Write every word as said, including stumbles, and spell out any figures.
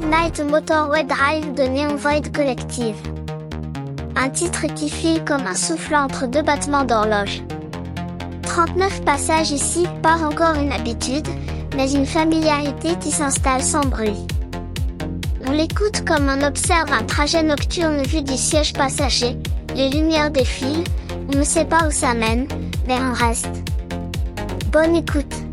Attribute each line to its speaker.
Speaker 1: Night Motorway Drive de Neon Void Collective. Un titre qui file comme un souffle entre deux battements d'horloge. trente-neuf passages ici, pas encore une habitude, mais une familiarité qui s'installe sans bruit. On l'écoute comme on observe un trajet nocturne vu du siège passager, les lumières défilent, on ne sait pas où ça mène, mais on reste. Bonne écoute.